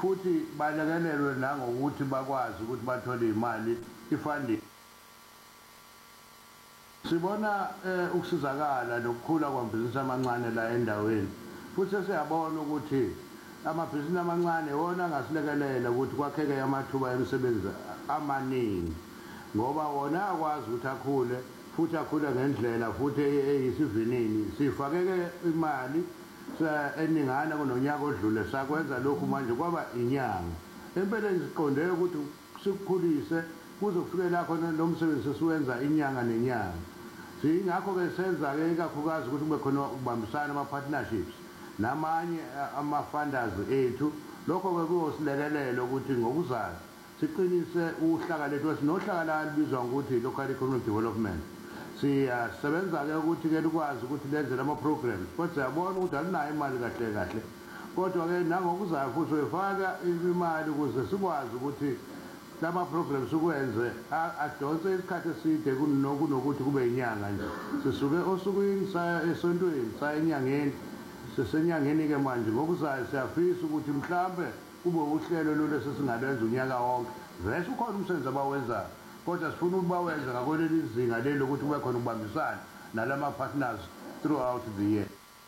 futhi balekelelwe nangokuthi bakwazi ukuthi bathole imali ifunding. Sibona ukusizakala nokukhula kwamabhizinisi amancane la endaweni. Futhi siyabona ukuthi amabhizinisi amancane wona angasilekelela ukuthi kwakheke amathuba emisebenzi amaningi. Ngoba wona akwazi ukuthi akhule futhi akhule ngendlela futhi eyisivinini. Sifakeke imali eningana kunonyaka odlule sakwenza lokhu manje kwaba inyanga. Empeleni siqonde ukuthi sikukhulise kuzokufikela khona lo msebenzi siwenza inyanga nenyanga. Singakho ke senza ke ikakhulukazi ukuthi kube khona ukubambisana ama-partnerships namanye ama-funders ethu. Lokho ke kuyosilekelela ukuthi ngokuzayo siqinise uhlaka lethu esinohlaka libizwa ngokuthi local economic development. Siyasebenza ke ukuthi ke likwazi ukuthi lenze lama-programs kodwa siyabona ukuthi alinayo imali kahle kahle. Kodwa ke nangokuzayo futhi uyifaka imali ukuze sikwazi ukuthi lama-programs ukwenze adonse isikhathi eside kunokuthi kube inyanga nje. Sisuke osukwini saya esontweni saya enyangeni sesenyangeni-ke manje ngokuzayo siyafisa ukuthi mhlambe kube uhlelo lolu esesingalenza unyaka wonke. Vese ukhona umsebenzi abawenzayo kodwa sifuna ukuthi bawenze ngakoleli zinga leli lokuthi kube khona ukubambisana nalama-partners throughout the year.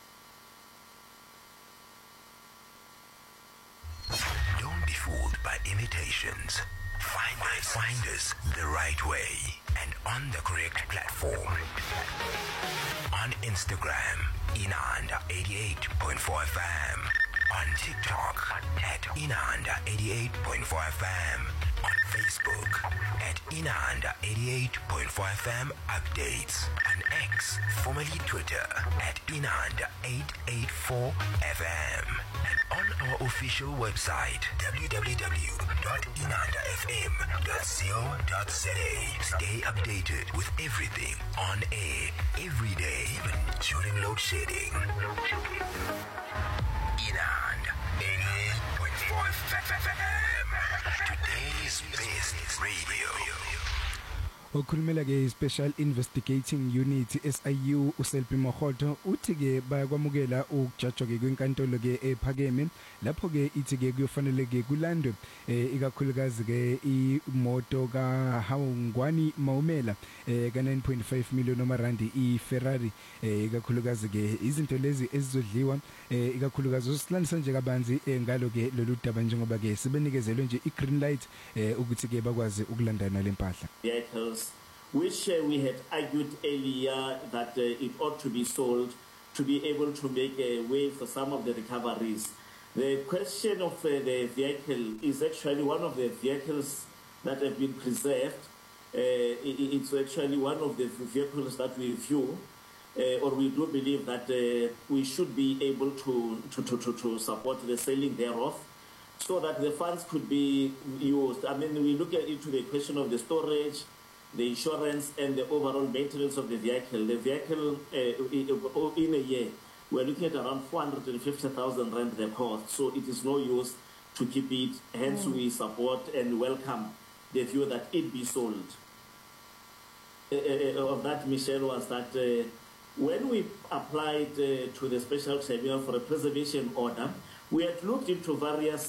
Don't be fooled by imitations. Find us the right way and on the correct platform. On Instagram, Inanda 88.4 FM. On TikTok at Inanda 88.4 FM. On Facebook at Inanda 88.4 FM Updates. On X, formerly Twitter, at Inanda 884 FM. And on our official website, www.inandafm.co.za. Stay updated with everything on air, every day, even during load shedding. Inanda 88.4 FM. Today's best radio. Okhulumela ke special investigating unit SIU uSelphi Mogoto uthi ke bayakwamukela ukujajwa ke kwenkantolo ke ephakeme lapho ke ithi ke kuyofanele ke kulandwe ikakhulukazi ke imoto ka Hawungwani Maumela ka 9.5 million omarandi iFerrari ikakhulukazi ke izinto lezi ezizodliwa ikakhulukazi usilandisa nje kabanzi ngalo ke lolu daba njengoba ke sibenikezelwe nje igreen light ukuthi ke bakwazi ukulandana lempahla vehicles which we had argued earlier that it ought to be sold to be able to make a way for some of the recoveries. The question of the vehicle is actually one of the vehicles that have been preserved. It's actually one of the vehicles that we view or we do believe that we should be able to support the selling thereof so that the funds could be used. I mean, we look into the question of the storage, the insurance, and the overall maintenance of the vehicle. The vehicle, in a year, we're looking at around 450,000 rand the cost. So it is no use to keep it. Hence, we support and welcome the view that it be sold. Of that, Michelle, was that when we applied to the special tribunal for a preservation order, we had looked into various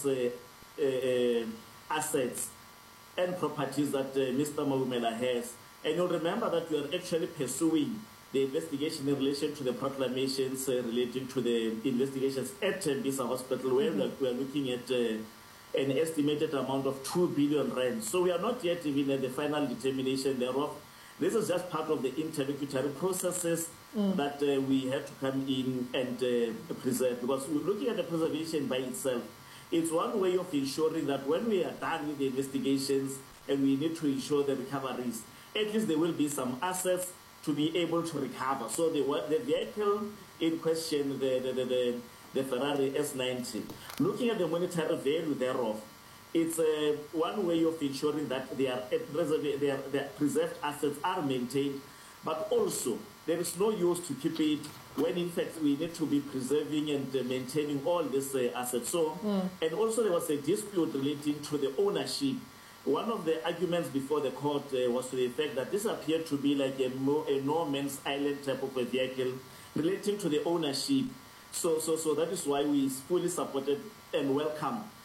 assets and properties that Mr. Maumela has. And you'll remember that we are actually pursuing the investigation in relation to the proclamations relating to the investigations at Tembisa Hospital, where we are looking at an estimated amount of 2 billion rand. So we are not yet even at the final determination thereof. This is just part of the interlocutory processes that we have to come in and preserve. Because looking at the preservation by itself, it's one way of ensuring that when we are done with the investigations and we need to ensure the recoveries, at least there will be some assets to be able to recover. So the vehicle in question, the Ferrari S90, looking at the monetary value thereof, it's one way of ensuring that their preserved assets are maintained, but also there is no use to keep it when in fact we need to be preserving and maintaining all these assets. So, and also there was a dispute relating to the ownership. One of the arguments before the court was to the effect that this appeared to be like a no man's island type of a vehicle relating to the ownership. So that is why we fully supported and welcome